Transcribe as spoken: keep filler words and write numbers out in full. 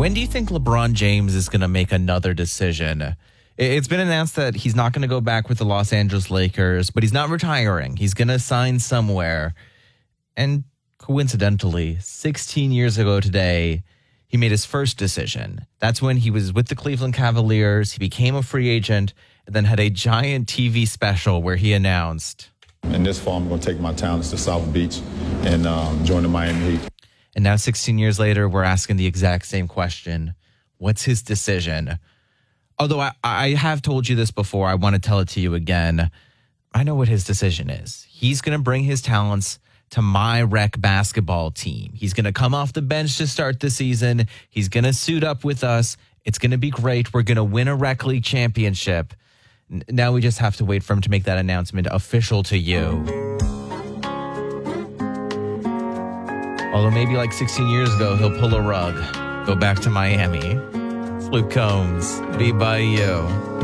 When do you think LeBron James is going to make another decision? It's been announced that he's not going to go back with the Los Angeles Lakers, but he's not retiring. He's going to sign somewhere. And coincidentally, sixteen years ago today, he made his first decision. That's when he was with the Cleveland Cavaliers. He became a free agent and then had a giant T V special where he announced, "In this fall, I'm going to take my talents to South Beach and um, join the Miami Heat." And now sixteen years later, we're asking the exact same question. What's his decision? Although I, I have told you this before, I want to tell it to you again. I know what his decision is. He's going to bring his talents to my rec basketball team. He's going to come off the bench to start the season. He's going to suit up with us. It's going to be great. We're going to win a rec league championship. N- now we just have to wait for him to make that announcement official to you. Although maybe like sixteen years ago, he'll pull a rug, go back to Miami. It's Luke Combs, Be By You.